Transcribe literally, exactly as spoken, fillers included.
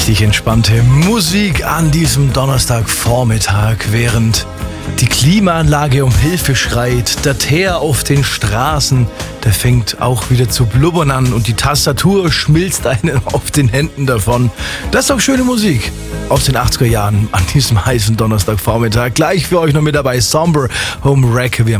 Richtig entspannte Musik an diesem Donnerstagvormittag, während die Klimaanlage um Hilfe schreit, der Teer auf den Straßen, der fängt auch wieder zu blubbern an und die Tastatur schmilzt einen auf den Händen davon. Das ist doch schöne Musik aus den achtziger Jahren an diesem heißen Donnerstagvormittag. Gleich für euch noch mit dabei Somber Home Wreck. Wir